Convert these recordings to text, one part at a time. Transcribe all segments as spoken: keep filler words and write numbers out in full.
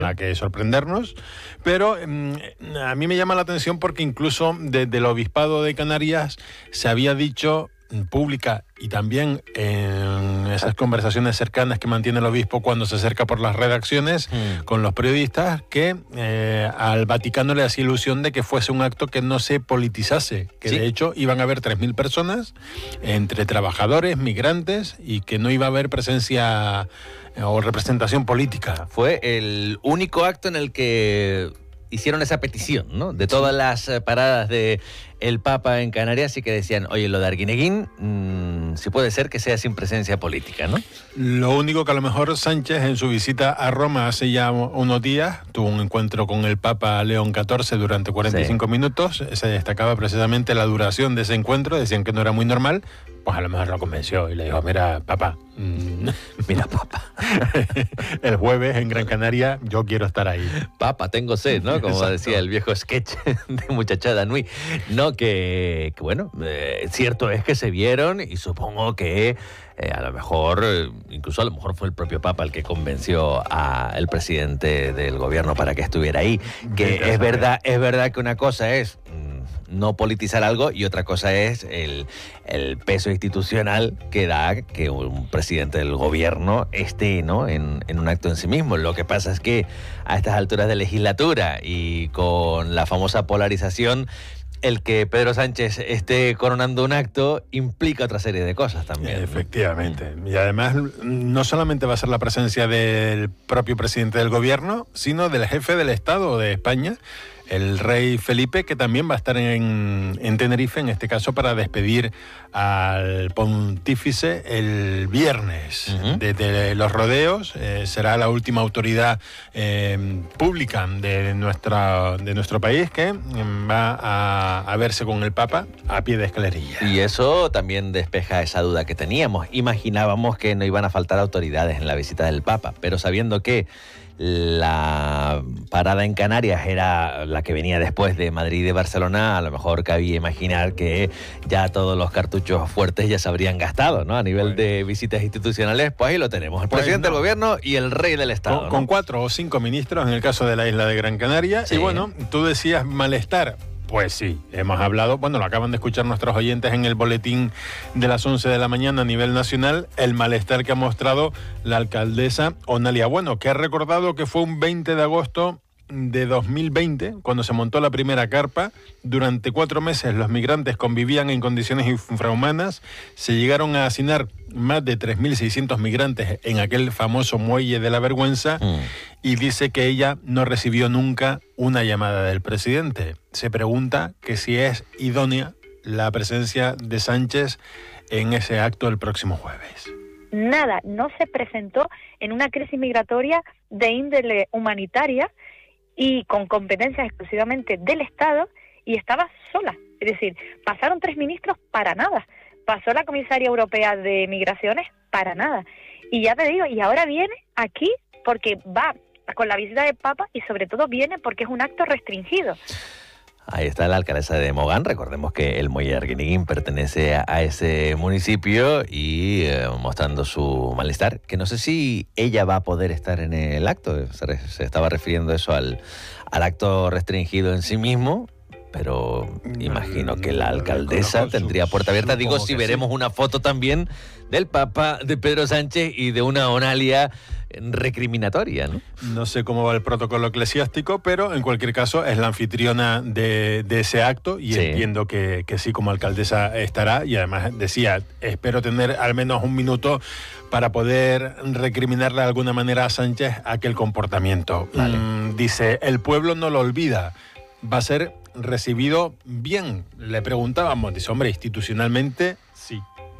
a que sorprendernos, pero mm, a mí me llama la atención porque incluso desde el Obispado de Canarias se había dicho pública y también en esas conversaciones cercanas que mantiene el obispo cuando se acerca por las redacciones mm. con los periodistas, que eh, al Vaticano le hacía ilusión de que fuese un acto que no se politizase, que ¿sí? de hecho iban a haber tres mil personas entre trabajadores, migrantes, y que no iba a haber presencia o representación política. Fue el único acto en el que hicieron esa petición, ¿no? De todas las eh, paradas de el Papa en Canarias, sí que decían, oye, lo de Arguineguín, mmm, sí puede ser que sea sin presencia política, ¿no? Lo único que a lo mejor Sánchez, en su visita a Roma hace ya unos días, tuvo un encuentro con el Papa León catorce durante cuarenta y cinco sí. minutos, se destacaba precisamente la duración de ese encuentro, decían que no era muy normal, pues a lo mejor lo convenció y le dijo, mira, Papa, mmm, mira, Papa, el jueves en Gran Canaria yo quiero estar ahí. Papa, tengo sed, ¿no? Como Exacto. decía el viejo sketch de Muchachada Nui. No, que, que bueno, eh, cierto es que se vieron y supongo que eh, a lo mejor, eh, incluso a lo mejor fue el propio Papa el que convenció al presidente del gobierno para que estuviera ahí. Que es verdad, es verdad que una cosa es no politizar algo y otra cosa es el, el peso institucional que da que un presidente del gobierno esté, ¿no? en, en un acto en sí mismo. Lo que pasa es que a estas alturas de legislatura y con la famosa polarización, el que Pedro Sánchez esté coronando un acto implica otra serie de cosas también. Efectivamente. Y además no solamente va a ser la presencia del propio presidente del gobierno, sino del jefe del Estado de España, el rey Felipe, que también va a estar en, en Tenerife, en este caso para despedir al pontífice el viernes. Uh-huh. Desde los rodeos, eh, será la última autoridad eh, pública de, nuestra, de nuestro país que va a, a verse con el Papa a pie de escalerilla. Y eso también despeja esa duda que teníamos. Imaginábamos que no iban a faltar autoridades en la visita del Papa, pero sabiendo que la parada en Canarias era la que venía después de Madrid y de Barcelona, a lo mejor cabía imaginar que ya todos los cartuchos fuertes ya se habrían gastado, ¿no? A nivel bueno. de visitas institucionales, pues ahí lo tenemos, el pues presidente no. del gobierno y el rey del Estado. Con, ¿no? con cuatro o cinco ministros en el caso de la isla de Gran Canaria. Sí. Y bueno, tú decías malestar. Pues sí, hemos hablado, bueno, lo acaban de escuchar nuestros oyentes en el boletín de las once de la mañana a nivel nacional, el malestar que ha mostrado la alcaldesa Onalia Bueno, que ha recordado que fue un veinte de agosto de dos mil veinte, cuando se montó la primera carpa. Durante cuatro meses los migrantes convivían en condiciones infrahumanas, se llegaron a hacinar más de tres mil seiscientos migrantes en aquel famoso muelle de la vergüenza, mm. y dice que ella no recibió nunca una llamada del presidente. Se pregunta que si es idónea la presencia de Sánchez en ese acto el próximo jueves. Nada, no se presentó en una crisis migratoria de índole humanitaria y con competencias exclusivamente del Estado, y estaba sola. Es decir, pasaron tres ministros para nada. Pasó la comisaria europea de migraciones para nada. Y ya te digo, y ahora viene aquí porque va con la visita del Papa y sobre todo viene porque es un acto restringido. Ahí está la alcaldesa de Mogán. Recordemos que el muelle de Arguineguín pertenece a, a ese municipio y eh, mostrando su malestar, que no sé si ella va a poder estar en el acto. Se, se estaba refiriendo eso al, al acto restringido en sí mismo, pero imagino que la alcaldesa tendría puerta abierta. Digo, si veremos una foto también del Papa, de Pedro Sánchez y de una Onalia recriminatoria, ¿no? No sé cómo va el protocolo eclesiástico, pero en cualquier caso es la anfitriona de, de ese acto y sí. entiendo que, que sí, como alcaldesa estará, y además decía, espero tener al menos un minuto para poder recriminarle de alguna manera a Sánchez aquel comportamiento. Vale. Mm, dice, el pueblo no lo olvida, va a ser recibido bien. Le preguntábamos, dice, hombre, institucionalmente sí.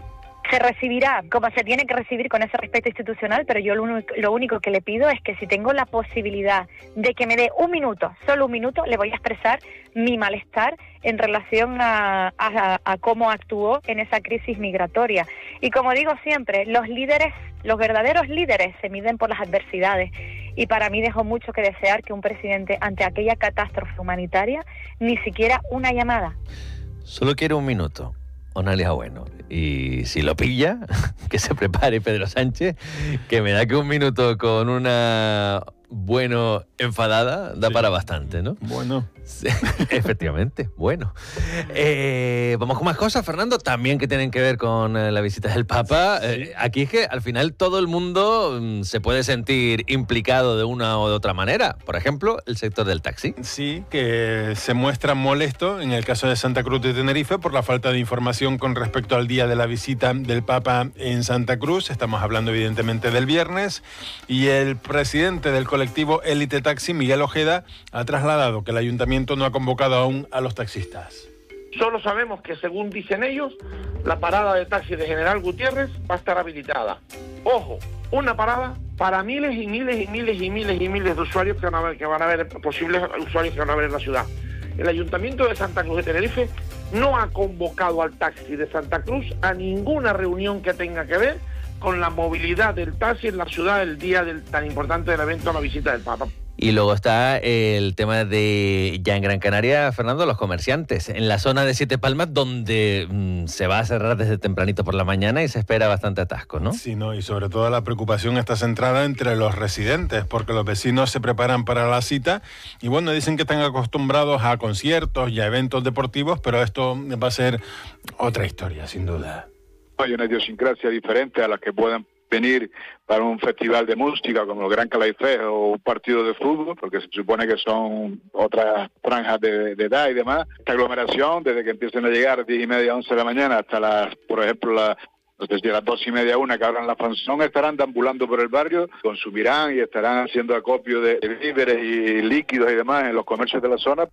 Se recibirá como se tiene que recibir con ese respeto institucional, pero yo lo único, lo único que le pido es que si tengo la posibilidad de que me dé un minuto, solo un minuto, le voy a expresar mi malestar en relación a, a, a cómo actuó en esa crisis migratoria. Y como digo siempre, los líderes, los verdaderos líderes se miden por las adversidades. Y para mí dejó mucho que desear que un presidente, ante aquella catástrofe humanitaria, ni siquiera una llamada. Solo quiero un minuto, Onalia Bueno. Y si lo pilla, que se prepare Pedro Sánchez, que me da que un minuto con una bueno enfadada da sí. para bastante, ¿no? Bueno. Sí, efectivamente, bueno. Eh, vamos con más cosas, Fernando, también que tienen que ver con eh, la visita del Papa. Sí. Eh, aquí es que al final todo el mundo mm, se puede sentir implicado de una o de otra manera. Por ejemplo, el sector del taxi. Sí, que se muestra molesto en el caso de Santa Cruz de Tenerife por la falta de información con respecto al día de la visita del Papa en Santa Cruz. Estamos hablando evidentemente del viernes. Y el presidente del colectivo Élite Taxi, Miguel Ojeda, ha trasladado que el ayuntamiento no ha convocado aún a los taxistas. Solo sabemos que, según dicen ellos, la parada de taxi de General Gutiérrez va a estar habilitada. Ojo, una parada para miles y miles y miles y miles y miles de usuarios que van a ver, que van a ver posibles usuarios que van a ver en la ciudad. El Ayuntamiento de Santa Cruz de Tenerife no ha convocado al taxi de Santa Cruz a ninguna reunión que tenga que ver con la movilidad del taxi en la ciudad el día del, tan importante del evento, la visita del Papa. Y luego está el tema de, ya en Gran Canaria, Fernando, los comerciantes. En la zona de Siete Palmas, donde mmm, se va a cerrar desde tempranito por la mañana y se espera bastante atasco, ¿no? Sí, no, y sobre todo la preocupación está centrada entre los residentes, porque los vecinos se preparan para la cita y bueno, dicen que están acostumbrados a conciertos y a eventos deportivos, pero esto va a ser otra historia, sin duda. Hay una idiosincrasia diferente a la que puedan venir para un festival de música como el Gran Calaifés o un partido de fútbol, porque se supone que son otras franjas de, de edad y demás. Esta aglomeración, desde que empiecen a llegar diez y media, once de la mañana, hasta las, por ejemplo, las, desde las dos y media, una, que abran la fanzón, estarán deambulando por el barrio, consumirán y estarán haciendo acopio de víveres y líquidos y demás en los comercios de la zona.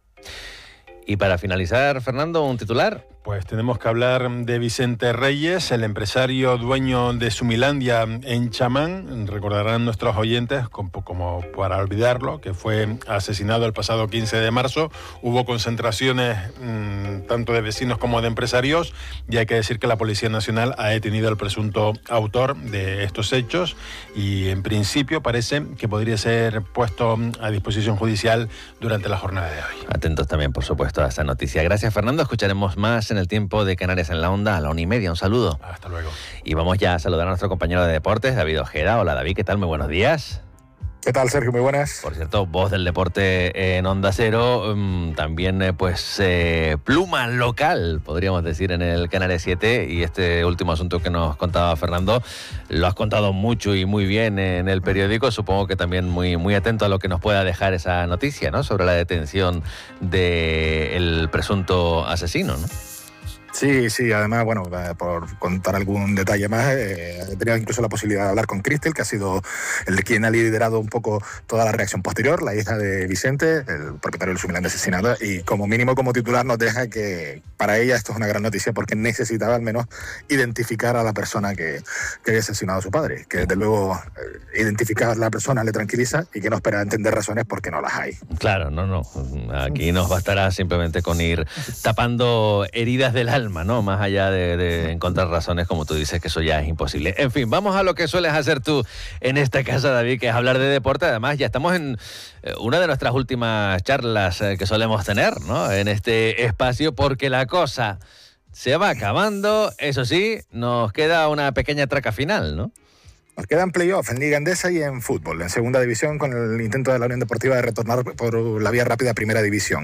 Y para finalizar, Fernando, un titular. Pues tenemos que hablar de Vicente Reyes, el empresario dueño de Sumilandia en Chamán. Recordarán nuestros oyentes, como para olvidarlo, que fue asesinado el pasado quince de marzo. Hubo concentraciones mmm, tanto de vecinos como de empresarios y hay que decir que la Policía Nacional ha detenido al presunto autor de estos hechos y en principio parece que podría ser puesto a disposición judicial durante la jornada de hoy. Atentos también, por supuesto, a esta noticia. Gracias, Fernando. Escucharemos más en el tiempo de Canarias en la Onda a la una y media. Un saludo. Hasta luego. Y vamos ya a saludar a nuestro compañero de deportes, David Ojeda. Hola, David, ¿qué tal? Muy buenos días. ¿Qué tal, Sergio? Muy buenas. Por cierto, voz del deporte en Onda Cero, también pues eh, pluma local, podríamos decir, en el Canarias siete. Y este último asunto que nos contaba Fernando, lo has contado mucho y muy bien en el periódico. Supongo que también muy, muy atento a lo que nos pueda dejar esa noticia, ¿no? Sobre la detención del presunto asesino, ¿no? Sí, sí, además, bueno, por contar algún detalle más, eh, he tenido incluso la posibilidad de hablar con Cristel, que ha sido el quien ha liderado un poco toda la reacción posterior, la hija de Vicente, el propietario del Sumilandia asesinado, y como mínimo como titular nos deja que para ella esto es una gran noticia porque necesitaba al menos identificar a la persona que, que había asesinado a su padre, que desde luego eh, identificar a la persona le tranquiliza y que no espera entender razones porque no las hay. Claro, no, no, aquí nos bastará simplemente con ir tapando heridas del alma, ¿no? Más allá de, de encontrar razones, como tú dices, que eso ya es imposible. En fin, vamos a lo que sueles hacer tú en esta casa, David, que es hablar de deporte. Además, ya estamos en eh, una de nuestras últimas charlas eh, que solemos tener, ¿no? En este espacio, porque la cosa se va acabando. Eso sí, nos queda una pequeña traca final, ¿no? Nos quedan playoffs en Liga Endesa y en fútbol, en segunda división, con el intento de la Unión Deportiva de retornar por la vía rápida a primera división.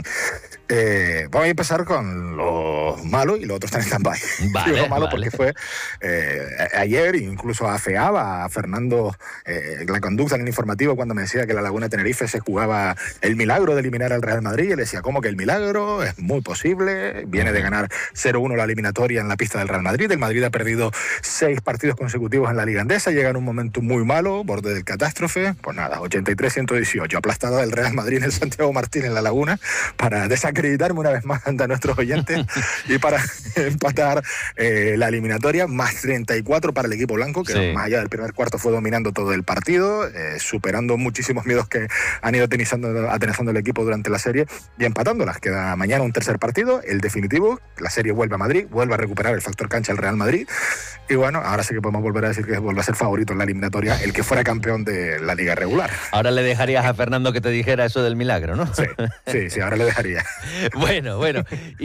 Eh, vamos a empezar con lo malo y lo otro está en stand-by. Vale, lo malo vale. porque fue eh, ayer, incluso afeaba a Fernando eh, la conducta en el informativo cuando me decía que la Laguna Tenerife se jugaba el milagro de eliminar al Real Madrid. Y le decía, ¿cómo que el milagro? Es muy posible. Viene de ganar cero uno la eliminatoria en la pista del Real Madrid. El Madrid ha perdido seis partidos consecutivos en la Liga Endesa. Llega en un momento muy malo, borde del catástrofe. Pues nada, ochenta y tres a ciento dieciocho. Aplastada del Real Madrid en el Santiago Martín en la Laguna para desacreditarme una vez más ante nuestros oyentes y para empatar eh, la eliminatoria. Más treinta y cuatro para el equipo blanco, que sí, más allá del primer cuarto fue dominando todo el partido, eh, superando muchísimos miedos que han ido atenazando, atenazando el equipo durante la serie y empatándolas. Queda mañana un tercer partido, el definitivo. La serie vuelve a Madrid, vuelve a recuperar el factor cancha el Real Madrid. Y bueno, ahora sí que podemos volver a decir que vuelve a ser favorito en la eliminatoria el que fuera campeón de la liga regular. Ahora le dejarías a Fernando que te dijera eso del milagro, ¿no? Sí, sí, sí, ahora le dejaría. Bueno, bueno.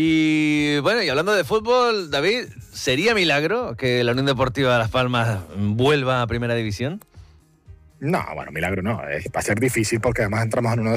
Y bueno, y hablando de fútbol, David, ¿sería milagro que la Unión Deportiva de Las Palmas vuelva a Primera División? No, bueno, milagro no. Es, va a ser difícil porque además entramos en uno de